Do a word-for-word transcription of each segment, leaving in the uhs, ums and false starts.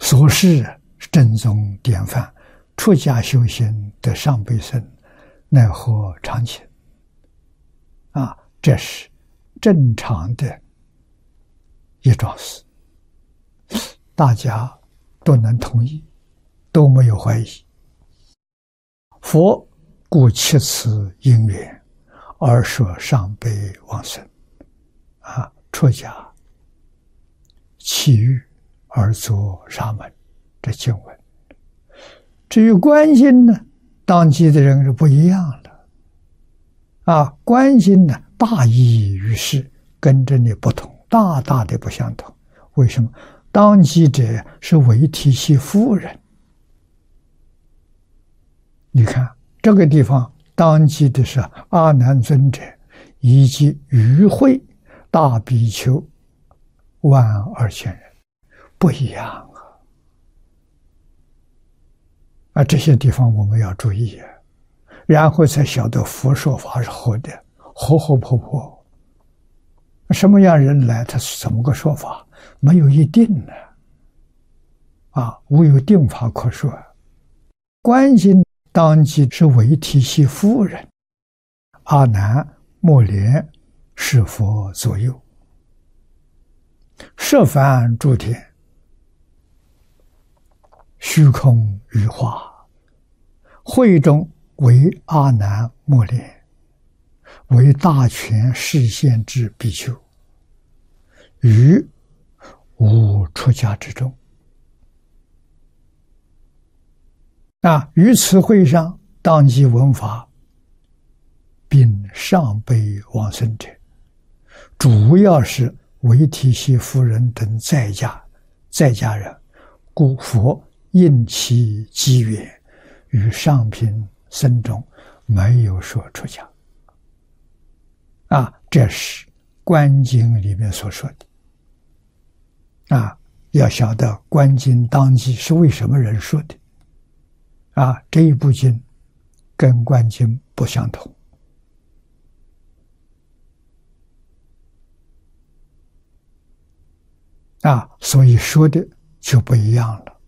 所示正宗典范，出家修行得上辈僧，奈何常情？啊，这是正常的一桩事，大家都能同意，都没有怀疑。佛故七此因缘，而说上辈往生，啊，出家弃欲而作沙门，这经文。至于观心呢，当机的人是不一样的，啊，观心呢大异于世，跟这里不同，大大的不相同。为什么？当机者是为提系夫人。你看这个地方当机的是阿难尊者以及与会大比丘万二千人，不一样啊！啊，这些地方我们要注意啊，然后才晓得佛说法是活的，活活泼泼。什么样人来，他是怎么个说法？没有一定的啊，无有定法可说。观心当机是为提系夫人，阿难莫怜是佛左右，摄凡诸天，虚空羽化，会中为阿难莫怜，为大权示现之比丘，于无出家之中。啊，于此会上当机闻法，并上辈往生者，主要是为提系夫人等在家在家人，故佛应其机缘，与上品僧众没有说出家。啊，这是观经里面所说的。啊，要晓得观经当机是为什么人说的。啊，这一部经跟观经不相同。啊，所以说的就不一样了。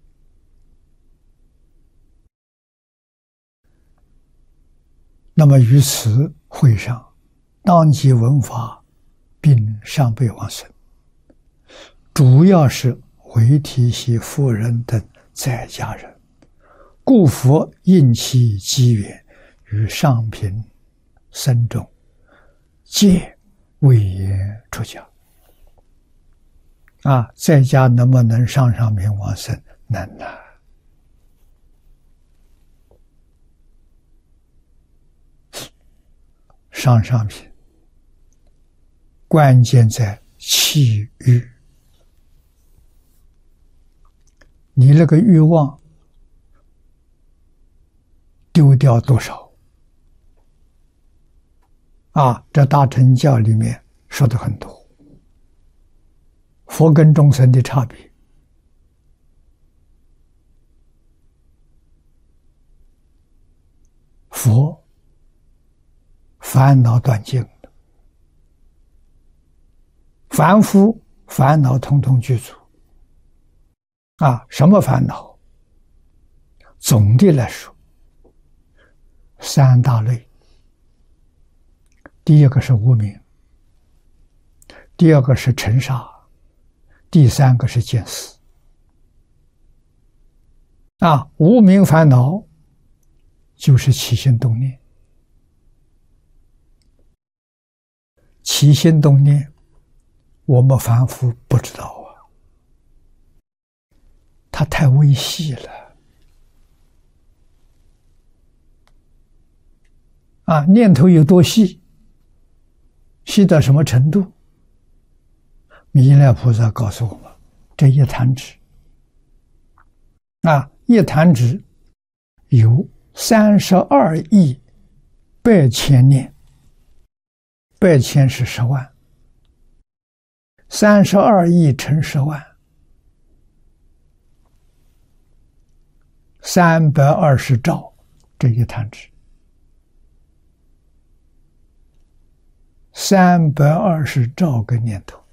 那么于此会上，当机闻法，并上辈往生，主要是为提系夫人等在家人，故佛应其机缘，与上品僧众皆未言出家。啊，在家能不能上上品往生？能啊。上上品关键在弃欲，你那个欲望丢掉多少？啊，这大乘教里面说的很多，佛跟众生的差别。佛烦恼断尽的，凡夫烦恼统统具足。啊，什么烦恼？总的来说，三大类。第一个是无明，第二个是尘沙，第三个是见思。啊，无明烦恼就是起心动念，起心动念我们凡夫不知道啊，它太微细了。啊，念头有多细，细到什么程度？弥勒菩萨告诉我们，这一弹指，啊，一弹指有三十二亿百千念，百千是十万，三十二亿乘十万，三百二十兆，这一弹指。三百二十兆个念头，